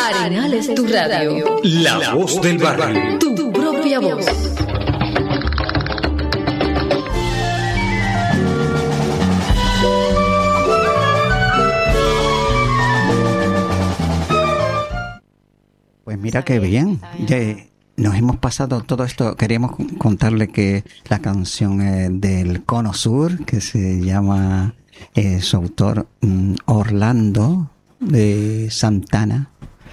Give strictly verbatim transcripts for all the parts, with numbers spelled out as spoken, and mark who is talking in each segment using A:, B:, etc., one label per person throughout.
A: Arenales es tu radio.
B: La, la voz del barrio.
A: Tu, tu propia voz.
C: Pues mira qué bien. Ya nos hemos pasado todo esto. Queríamos contarle que la canción eh, del Cono Sur, que se llama eh, su autor um, Orlando de Santana.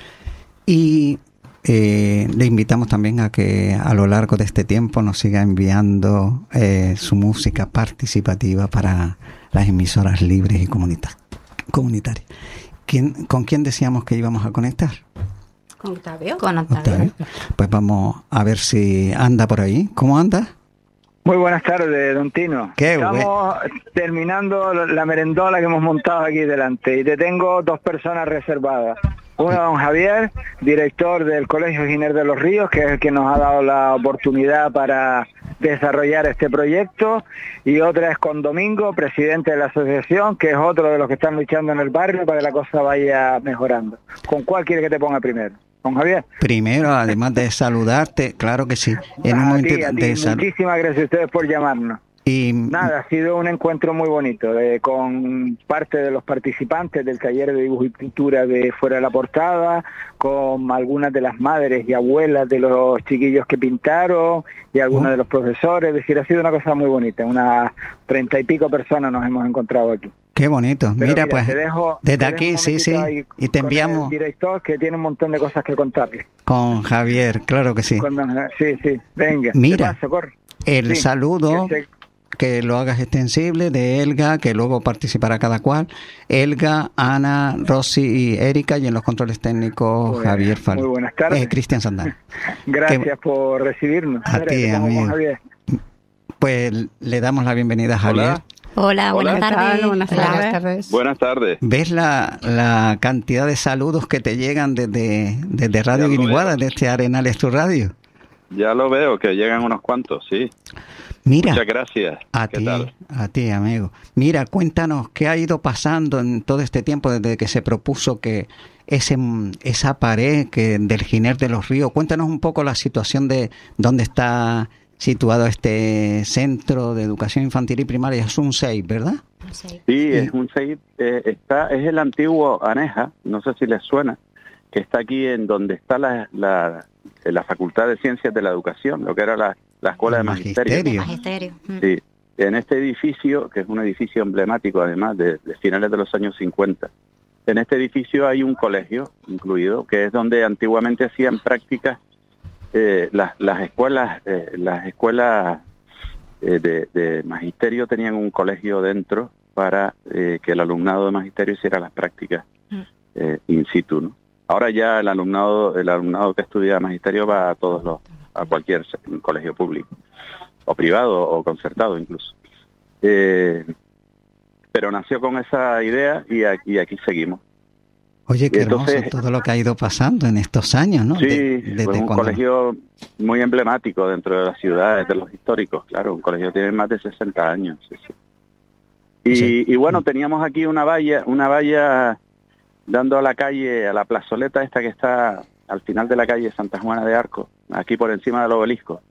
C: Y eh, le invitamos también a que a lo largo de este tiempo nos siga enviando eh, su música participativa para las emisoras libres y comunita- comunitarias. ¿Quién, ¿Con quién decíamos que íbamos a conectar?
D: Con Octavio.
E: Con Octavio.
C: Octavio. Pues vamos a ver si anda por ahí. ¿Cómo anda?
F: Muy buenas tardes, don Tino.
C: Qué
F: Estamos
C: buen...
F: terminando la merendola que hemos montado aquí delante y te tengo dos personas reservadas. Uno, don Javier, director del Colegio Giner de los Ríos, que es el que nos ha dado la oportunidad para desarrollar este proyecto, y otra es con Domingo, presidente de la asociación, que es otro de los que están luchando en el barrio para que la cosa vaya mejorando. ¿Con cuál quiere que te ponga primero? ¿Con Javier?
C: Primero, además de saludarte, claro que sí. En un
F: a
C: momento
F: ti, a ti.
C: de sal...
F: Muchísimas gracias a ustedes por llamarnos.
C: Y
F: nada, ha sido un encuentro muy bonito, eh, con parte de los participantes del taller de dibujo y pintura de Fuera de la Portada, con algunas de las madres y abuelas de los chiquillos que pintaron y algunos
C: oh.
F: de los profesores. Es decir, ha sido una cosa muy bonita. Unas treinta y pico personas nos hemos encontrado aquí.
C: Qué bonito. Mira, mira, pues,
F: dejo,
C: desde aquí, sí, sí, y te enviamos...
F: el director, que tiene un montón de cosas que contarle.
C: Con Javier, claro que sí.
F: Con, sí, sí, venga.
C: Mira,
F: pasa, corre.
C: el
F: sí,
C: saludo...
F: Que se...
C: que lo hagas extensible de Elga, que luego participará cada cual. Elga, Ana, Rosy y Erika, y en los controles técnicos bueno, Javier Fal.
F: Muy buenas tardes.
C: Eh, Cristian Sandal.
F: Gracias
C: que,
F: por recibirnos.
C: A ti, amigo. Pues le damos la bienvenida a Javier.
E: Hola. Hola, buenas
D: Hola.
E: tardes.
D: Buenas tardes. Buenas tardes.
G: Buenas tardes.
C: ¿Ves la, la cantidad de saludos que te llegan desde, desde Radio Guiniguada, de este Arenales tu radio?
G: Ya lo veo, que llegan unos cuantos, sí.
C: Mira,
G: muchas gracias.
C: A ti, tal? a ti, amigo. Mira, cuéntanos qué ha ido pasando en todo este tiempo desde que se propuso que ese esa pared que del Giner de los Ríos. Cuéntanos un poco la situación de dónde está situado este centro de educación infantil y primaria. Es un S E I, ¿verdad?
G: Sí, sí. es un S E I. Eh, está es el antiguo ANEJA, no sé si les suena, que está aquí en donde está la la, la Facultad de Ciencias de la Educación, lo que era la la Escuela de Magisterio.
E: Magisterio. Magisterio.
G: Sí, en este edificio, que es un edificio emblemático además de, de finales de los años cincuenta, en este edificio hay un colegio incluido, que es donde antiguamente hacían prácticas eh, las, las escuelas, eh, las escuelas eh, de, de magisterio tenían un colegio dentro para eh, que el alumnado de magisterio hiciera las prácticas eh, in situ, ¿no? Ahora ya el alumnado, el alumnado que estudia magisterio va a todos los a cualquier colegio público o privado o concertado incluso, eh, pero nació con esa idea y aquí, y aquí seguimos.
C: Oye, qué Entonces, hermoso todo lo que ha ido pasando en estos años, ¿no?
G: Sí,
C: de, de,
G: pues
C: de
G: un
C: cuando...
G: colegio muy emblemático dentro de las ciudades, de los históricos, claro, un colegio tiene más de sesenta años. Sí, sí. Y, sí. y bueno, teníamos aquí una valla, una valla dando a la calle, a la plazoleta esta que está al final de la calle Santa Juana de Arco, aquí por encima del obelisco.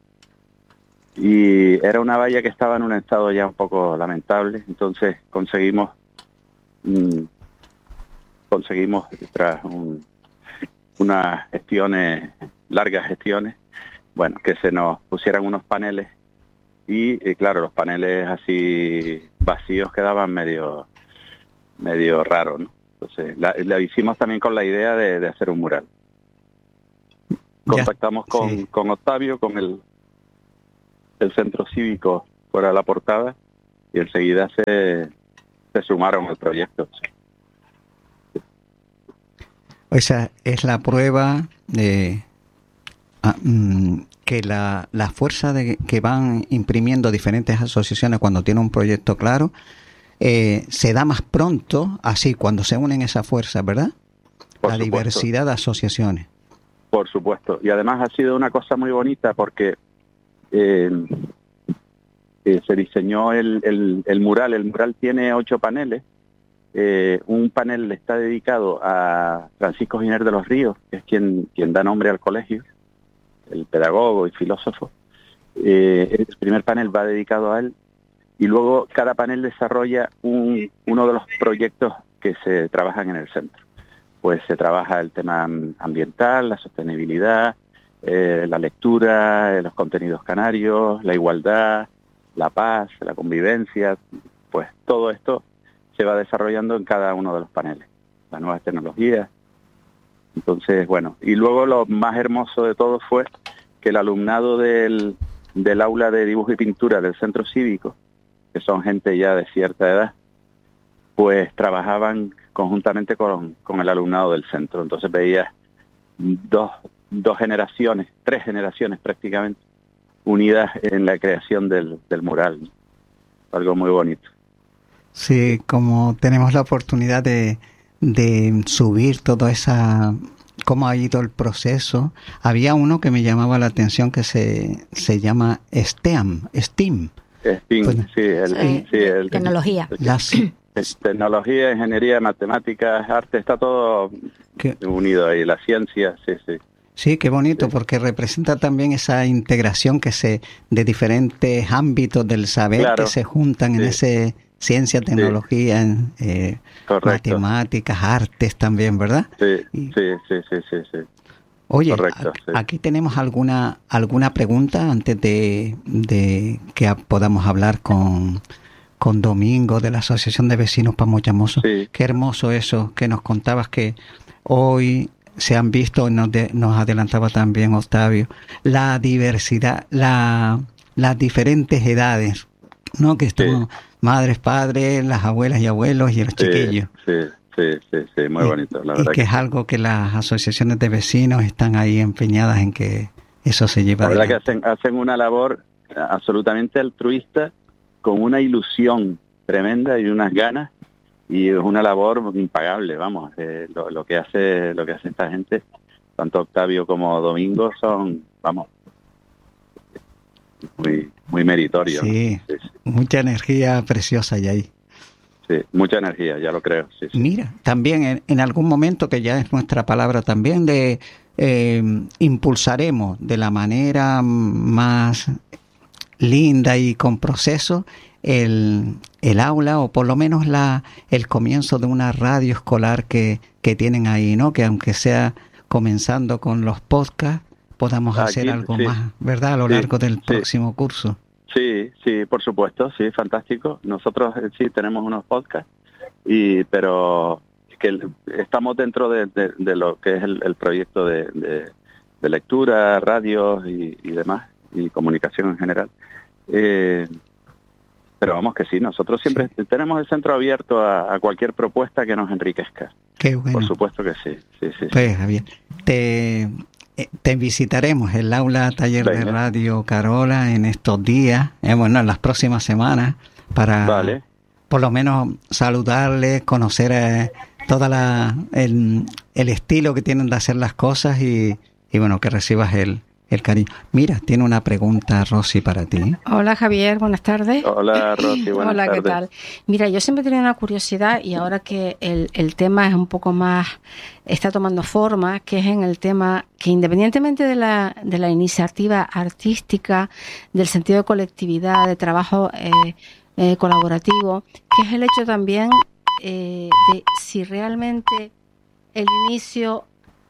G: Y era una valla que estaba en un estado ya un poco lamentable, entonces conseguimos, mmm, conseguimos tras un, unas gestiones, largas gestiones, bueno, que se nos pusieran unos paneles y, y claro, los paneles así vacíos quedaban medio, medio raros, ¿no? Entonces la, la hicimos también con la idea de, de hacer un mural. Contactamos ya, con, sí. con Octavio, con el, el centro cívico Fuera de la Portada, y enseguida se, se sumaron al proyecto. Sí.
C: Esa es la prueba de ah, mm, que la, la fuerza de que van imprimiendo diferentes asociaciones cuando tienen un proyecto claro eh, se da más pronto, así, cuando se unen esas fuerzas, ¿verdad?
G: Por
C: la
G: supuesto.
C: Diversidad de asociaciones.
G: Por supuesto, y además ha sido una cosa muy bonita porque eh, eh, se diseñó el, el, el mural. El mural tiene ocho paneles eh, un panel está dedicado a Francisco Giner de los Ríos, que es quien, quien da nombre al colegio, el pedagogo y filósofo. Eh, el primer panel va dedicado a él, y luego cada panel desarrolla un, uno de los proyectos que se trabajan en el centro. Pues se trabaja el tema ambiental, la sostenibilidad, eh, la lectura, eh, los contenidos canarios, la igualdad, la paz, la convivencia. Pues todo esto se va desarrollando en cada uno de los paneles, las nuevas tecnologías. Entonces, bueno, y luego lo más hermoso de todo fue que el alumnado del, del aula de dibujo y pintura del centro cívico, que son gente ya de cierta edad, pues trabajaban conjuntamente con, con el alumnado del centro. Entonces veías dos, dos generaciones, tres generaciones prácticamente, unidas en la creación del, del mural, ¿no? Algo muy bonito.
C: Sí, como tenemos la oportunidad de, de subir toda esa, cómo ha ido el proceso, había uno que me llamaba la atención que se, se llama STEAM, STEAM.
G: STEAM,
C: Pues,
G: sí, el,
D: sí,
G: sí, el,
D: tecnología.
C: Las,
G: tecnología, ingeniería, matemáticas, arte, está todo
C: que,
G: unido ahí, la ciencia, sí, sí.
C: Sí, qué bonito,
G: Sí.
C: porque representa también esa integración que se de diferentes ámbitos del saber
G: Claro.
C: que se juntan en
G: Sí.
C: ese ciencia, tecnología, en, eh,
G: Correcto.
C: matemáticas, artes también, ¿verdad?
G: Sí,
C: Y-
G: sí, sí, sí, sí, sí.
C: Oye,
G: Correcto,
C: a-
G: sí.
C: aquí tenemos alguna alguna pregunta antes de, de que a- podamos hablar con, con Domingo de la Asociación de Vecinos Pamoyamoso.
G: Sí.
C: Qué hermoso eso que nos contabas, que hoy se han visto, nos, de- nos adelantaba también Octavio, la diversidad, la las diferentes edades, ¿no? Que estamos
G: Sí.
C: madres, padres, las abuelas y abuelos y los
G: Sí,
C: chiquillos.
G: sí, sí, sí, sí, muy
C: Y-
G: bonito, la
C: y
G: verdad
C: que
G: que
C: es algo que las asociaciones de vecinos están ahí empeñadas en que eso se lleve
G: La verdad que
C: adelante.
G: hacen, hacen una labor absolutamente altruista, con una ilusión tremenda y unas ganas, y es una labor impagable, vamos. Eh, lo, lo que hace lo que hace esta gente, tanto Octavio como Domingo, son, vamos, muy muy meritorios.
C: Sí,
G: ¿No? Sí, sí,
C: mucha energía preciosa hay ahí.
G: sí, mucha energía, ya lo creo. Sí, sí.
C: Mira, también en, en algún momento, que ya es nuestra palabra también, de eh, impulsaremos de la manera más linda y con proceso el, el aula, o por lo menos la el comienzo de una radio escolar que, que tienen ahí, ¿no? Que aunque sea comenzando con los podcasts, podamos
G: Aquí,
C: hacer algo
G: sí.
C: más, ¿verdad? A lo
G: Sí,
C: largo del
G: sí.
C: próximo curso.
G: Sí, sí, por supuesto, sí, fantástico. Nosotros eh, sí tenemos unos podcasts, y pero que el- estamos dentro de, de- de lo que es el, el proyecto de, de- de lectura, radio y, y demás, y comunicación en general. Eh, pero vamos que sí, nosotros siempre tenemos el centro abierto a, a cualquier propuesta que nos enriquezca.
C: Qué bueno.
G: Por supuesto que sí, sí, sí. sí.
C: Pues, Javier, te, eh, te visitaremos el aula taller de
G: Venga.
C: radio Carola en estos días, eh, bueno, en las próximas semanas, para
G: Vale.
C: por lo menos saludarles, conocer eh, toda la el, el estilo que tienen de hacer las cosas, y, y bueno, que recibas el, el cariño. Mira, tiene una pregunta Rosy para ti.
D: Hola Javier, buenas tardes.
G: Hola Rosy, buenas
D: Hola, ¿qué
G: tardes.
D: tal? Mira, yo siempre he tenido una curiosidad, y ahora que el, el tema es un poco más, está tomando forma, que es en el tema que, independientemente de la, de la iniciativa artística, del sentido de colectividad, de trabajo eh, eh, colaborativo, que es el hecho también eh, de si realmente el inicio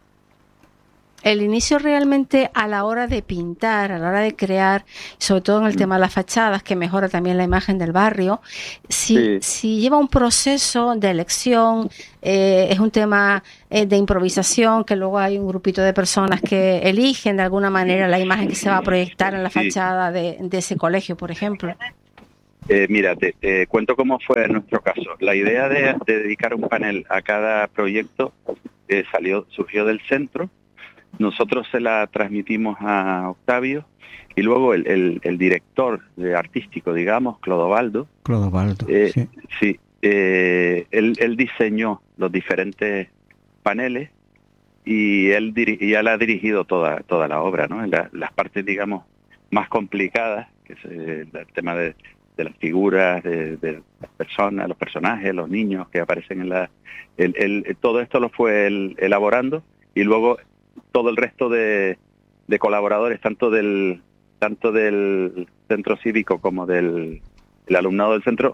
D: El inicio realmente a la hora de pintar, a la hora de crear, sobre todo en el tema de las fachadas, que mejora también la imagen del barrio, si,
G: Sí.
D: si lleva un proceso de elección, eh, es un tema eh, de improvisación, que luego hay un grupito de personas que eligen de alguna manera la imagen que se va a proyectar en la
G: Sí.
D: fachada de, de ese colegio, por ejemplo.
G: Eh, mira, te, te cuento cómo fue en nuestro caso. La idea de, de dedicar un panel a cada proyecto eh, salió, surgió del centro. Nosotros se la transmitimos a Octavio, y luego el, el, el director de artístico, digamos, Clodovaldo,
C: Clodovaldo.
G: eh,
C: Sí.
G: sí, eh, él, él diseñó los diferentes paneles, y él, diri- y él ha dirigido toda, toda la obra, ¿no? La- las partes, digamos, más complicadas, que es eh, el tema de, de las figuras, de, de las personas, los personajes, los niños que aparecen en la... El, el, todo esto lo fue él elaborando, y luego todo el resto de, de colaboradores, tanto del tanto del centro cívico como del el alumnado del centro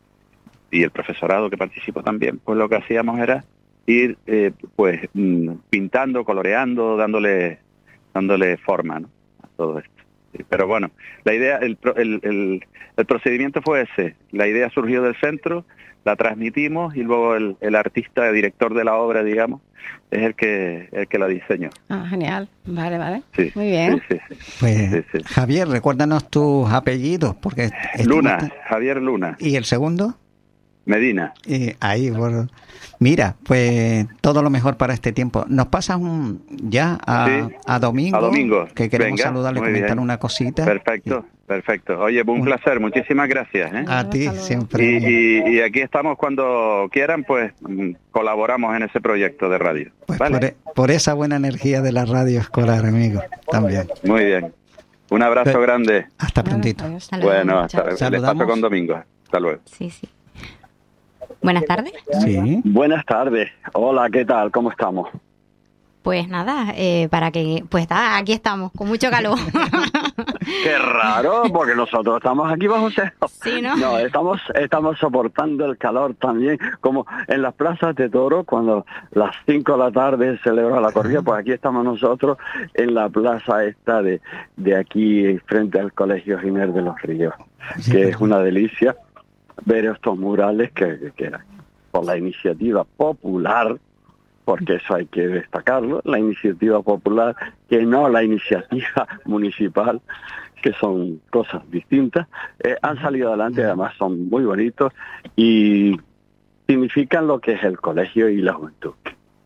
G: y el profesorado que participó también, pues lo que hacíamos era ir eh, pues pintando, coloreando, dándole dándole forma, ¿no?, a todo esto. Pero bueno, la idea, el, el, el, el procedimiento fue ese. La idea surgió del centro, la transmitimos, y luego el, el artista, el director de la obra, digamos, es el que el que la diseñó.
D: Ah, genial. Vale, vale.
G: Sí,
D: muy bien.
G: Sí, sí, sí.
C: Pues,
G: sí, sí.
C: Javier, recuérdanos tus apellidos, porque...
G: Luna,
C: estimaste...
G: Javier Luna.
C: ¿Y el segundo?
G: Medina.
C: Y ahí, bueno. Mira, pues todo lo mejor para este tiempo. Nos pasas un, ya a,
G: sí,
C: a Domingo,
G: a Domingo,
C: que queremos
G: venga,
C: saludarle y
G: muy
C: comentar
G: bien.
C: una cosita.
G: Perfecto, perfecto. Oye, un
C: Un-
G: placer, muchísimas gracias, ¿eh?
C: A ti
D: Hasta luego.
C: siempre.
G: Y, y, y aquí estamos cuando quieran, pues mm, colaboramos en ese proyecto de radio.
C: Pues
G: ¿Vale?
C: por, e- por esa buena energía de la radio escolar, amigo, también.
G: Muy bien. Un abrazo
C: Pero-
G: grande.
C: Hasta prontito.
D: Adiós.
E: Hasta luego.
G: Bueno, hasta,
D: Chao.
G: les
C: Saludamos.
G: paso con Domingo. Hasta luego.
E: Sí, sí. Buenas tardes.
C: Sí.
H: Buenas tardes. Hola, ¿qué tal? ¿Cómo estamos?
E: Pues nada, eh, para que, pues nada, aquí estamos, con mucho calor.
H: Qué raro, porque nosotros estamos aquí bajo cero.
E: Sí, ¿no?
H: No, estamos, estamos soportando el calor también, como en las plazas de toro, cuando las cinco de la tarde se celebra la corrida, pues aquí estamos nosotros en la plaza esta de, de aquí, frente al Colegio Giner de los Ríos,
C: Sí,
H: que
C: pero-
H: es una delicia ver estos murales que, que por la iniciativa popular, porque eso hay que destacarlo, la iniciativa popular, que no la iniciativa municipal, que son cosas distintas, eh, han salido adelante, además son muy bonitos y significan lo que es el colegio y la juventud.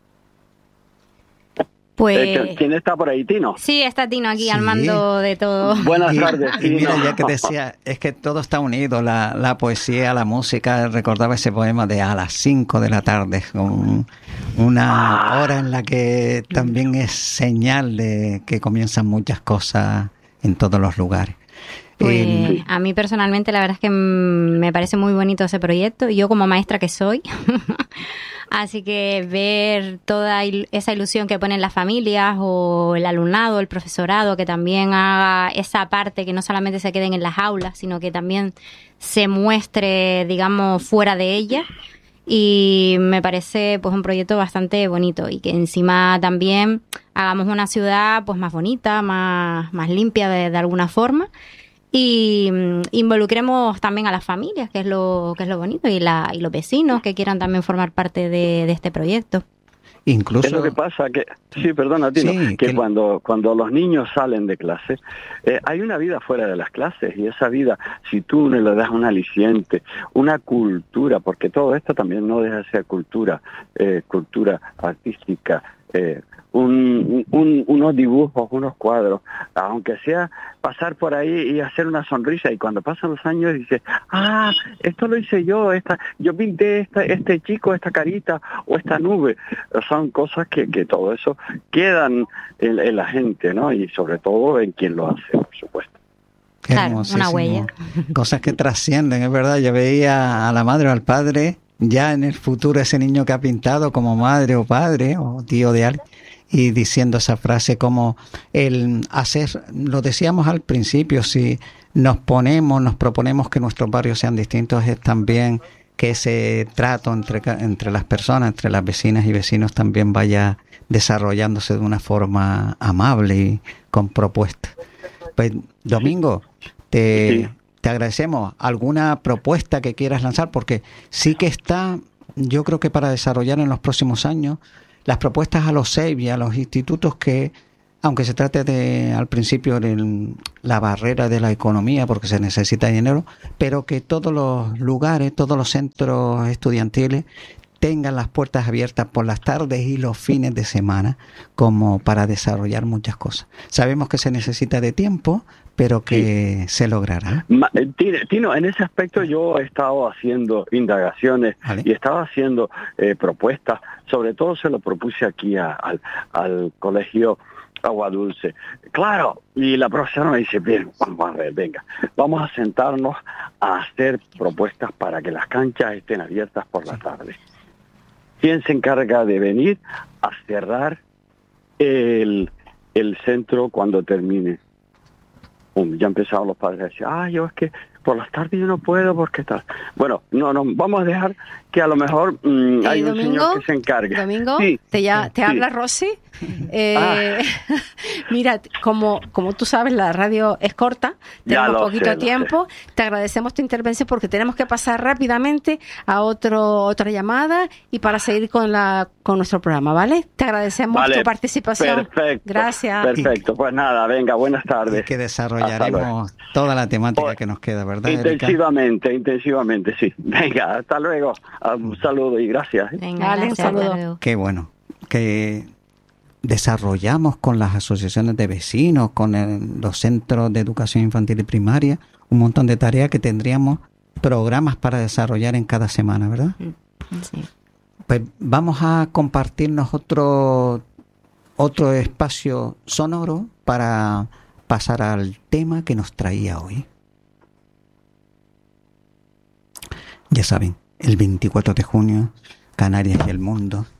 E: Pues
H: Eh, ¿Quién está por ahí, Tino?
E: sí, está Tino aquí
C: Sí.
E: al mando de todo.
H: Buenas
C: Y-
H: tardes,
C: y mira,
H: Tino.
C: ya que decía, es que todo está unido, la, la poesía, la música. Recordaba ese poema de a las cinco de la tarde, con una hora en la que también es señal de que comienzan muchas cosas en todos los lugares.
E: Pues
C: Eh,
E: a mí personalmente la verdad es que mm, me parece muy bonito ese proyecto, y yo como maestra que soy, así que ver toda il- esa ilusión que ponen las familias o el alumnado, el profesorado, que también haga esa parte, que no solamente se queden en las aulas, sino que también se muestre, digamos, fuera de ellas. Y me parece pues un proyecto bastante bonito, y que encima también hagamos una ciudad pues más bonita, más, más limpia de, de alguna forma, y mm, involucremos también a las familias, que es lo que es lo bonito, y, la, y los vecinos que quieran también formar parte de, de este proyecto.
C: incluso
H: Es lo que pasa, que sí, perdona, Tino,
C: Sí,
H: que,
C: que-
H: cuando cuando los niños salen de clase, eh, hay una vida fuera de las clases, y esa vida, si tú no le das un aliciente, una cultura, porque todo esto también no deja de ser cultura, eh, cultura artística, eh, un, un- unos dibujos, unos cuadros, aunque sea pasar por ahí y hacer una sonrisa, y cuando pasan los años dices, ah, esto lo hice yo, esta, yo pinté esta, este chico, esta carita o esta nube. Son cosas que, que todo eso quedan en, en la gente, ¿no? Y sobre todo en quien lo hace, por supuesto.
C: qué
E: Claro,
C: hermosísimo.
E: una huella.
C: Cosas que trascienden, es verdad. Yo veía a la madre o al padre, ya en el futuro ese niño que ha pintado como madre o padre o tío de alguien, y diciendo esa frase como el hacer, lo decíamos al principio, si nos ponemos, nos proponemos que nuestros barrios sean distintos, es también que ese trato entre, ca- entre las personas, entre las vecinas y vecinos también vaya desarrollándose de una forma amable y con propuestas. Pues, Domingo, te,
H: Sí.
C: te agradecemos. ¿Alguna propuesta que quieras lanzar? Porque sí que está, yo creo que para desarrollar en los próximos años, las propuestas a los C E I B y a los institutos que, aunque se trate de, al principio, de la barrera de la economía, porque se necesita dinero, pero que todos los lugares, todos los centros estudiantiles tengan las puertas abiertas por las tardes y los fines de semana, como para desarrollar muchas cosas. Sabemos que se necesita de tiempo, pero que se logrará.
H: Ma- eh, Tino, Tino, en ese aspecto yo he estado haciendo indagaciones
C: Vale.
H: y estaba haciendo eh, propuestas, sobre todo se lo propuse aquí a- al, al colegio agua dulce. Claro, y la profesora me dice, bien, vamos a ver, venga, vamos a sentarnos a hacer propuestas para que las canchas estén abiertas por la tarde. ¿Quién se encarga de venir a cerrar el, el centro cuando termine? Um, ya empezaron los padres a decir, ah, yo es que por las tardes yo no puedo porque tal. Bueno, no, no, vamos a dejar que a lo mejor mmm, hay un
D: Domingo,
H: señor que se encargue.
D: Domingo,
H: sí,
D: te, ya, te
H: sí.
D: habla Rosy. Eh,
H: Ah.
D: Mira, como, como tú sabes, la radio es corta,
H: Ya
D: tenemos
H: lo
D: poquito
H: sé, lo
D: tiempo. Te agradecemos tu intervención porque tenemos que pasar rápidamente a otro otra llamada y para seguir con la con nuestro programa, ¿vale? Te agradecemos
H: Vale,
D: tu participación.
H: Perfecto.
D: Gracias.
H: Perfecto. Pues nada, venga, buenas tardes.
C: Y que desarrollaremos toda la temática que nos queda, ¿verdad, Erika?
H: Intensivamente, intensivamente, sí. Venga, hasta luego. Un saludo y gracias.
E: Venga,
D: Vale, un
E: gracias,
D: saludo.
E: hasta luego.
C: Qué bueno que desarrollamos con las asociaciones de vecinos, con el- los centros de educación infantil y primaria, un montón de tareas que tendríamos programas para desarrollar en cada semana, ¿verdad?
E: Sí.
C: Pues vamos a compartirnos otro otro espacio sonoro para pasar al tema que nos traía hoy. Ya saben, el veinticuatro de junio, Canarias y el mundo